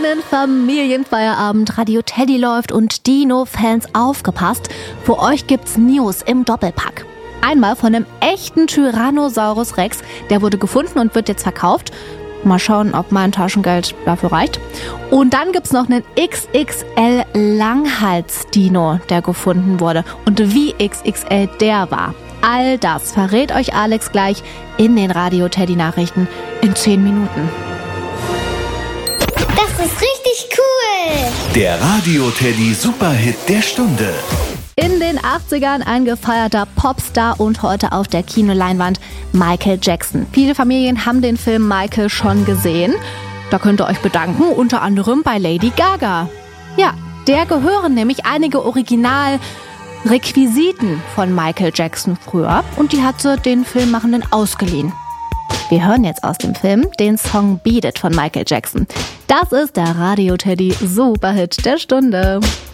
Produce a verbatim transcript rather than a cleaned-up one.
schönen Familienfeierabend. Radio Teddy läuft und Dino-Fans aufgepasst. Für euch gibt's News im Doppelpack. Einmal von einem echten Tyrannosaurus Rex. Der wurde gefunden und wird jetzt verkauft. Mal schauen, ob mein Taschengeld dafür reicht. Und dann gibt's noch einen X X L-Langhals-Dino, der gefunden wurde. Und wie X X L der war. All das verrät euch Alex gleich in den Radio Teddy Nachrichten in zehn Minuten. Das ist richtig cool! Der Radio Teddy Superhit der Stunde. In den achtzigern ein gefeierter Popstar und heute auf der Kinoleinwand Michael Jackson. Viele Familien haben den Film Michael schon gesehen. Da könnt ihr euch bedanken, unter anderem bei Lady Gaga. Ja, der gehören nämlich einige Originalrequisiten von Michael Jackson früher und die hat sie den Filmmachenden ausgeliehen. Wir hören jetzt aus dem Film den Song Beat It von Michael Jackson. Das ist der Radio Teddy Superhit der Stunde.